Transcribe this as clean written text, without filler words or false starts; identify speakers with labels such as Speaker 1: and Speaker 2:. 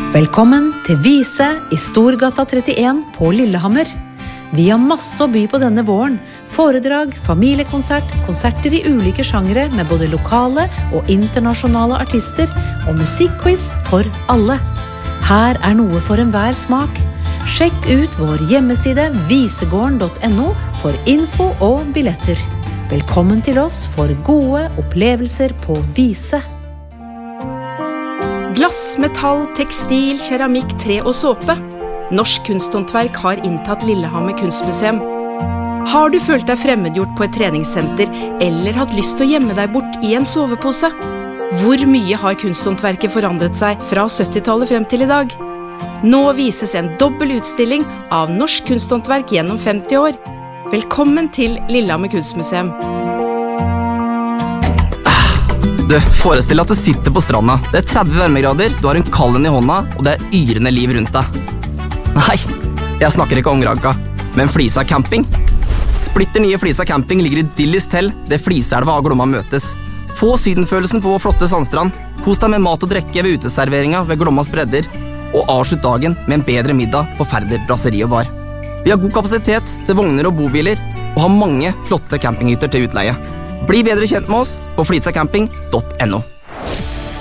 Speaker 1: Velkommen til Vise i Storgata 31 på Lillehammer. Vi har masse å by på denne våren. Foredrag, familiekonsert, konserter i ulike sjangere med både lokale og internasjonale artister og musikkquiz for alle. Her er noe for enhver smak. Sjekk ut vår hjemmeside visegården.no for info og billetter. Velkommen til oss for gode opplevelser på Vise.
Speaker 2: Glass, metall, tekstil, keramikk, tre og såpe. Norsk kunsthåndverk har inntatt Lillehammer kunstmuseum. Har du følt deg fremmedgjort på et treningssenter eller hatt lyst til å gjemme deg bort i en sovepose? Hvor mye har kunsthåndverket forandret seg fra 70-tallet frem til i dag? Nå vises en dobbel utstilling av norsk kunsthåndverk gjennom 50 år. Velkommen til Lillehammer kunstmuseum.
Speaker 3: Du, forestill at du sitter på stranda. Det er 30 varmegrader, du har en kallen i hånda, og det er yrende liv rundt deg. Nei, jeg snakker ikke om Granca, men Flisa camping. Splitter nye Flisa camping ligger idyllisk til, det Fliselva og Glomma møtes. Få sydenfølelsen på flotte sandstrand. Kos deg med mat og drikke ved uteserveringa ved Glommas bredder, og avslutt dagen med en bedre middag på Færder brasseri og bar. Vi har god kapasitet til vogner og bobiler, og har mange flotte campinghytter til utleie. Bli bedre kjent med oss på flitsacamping.no.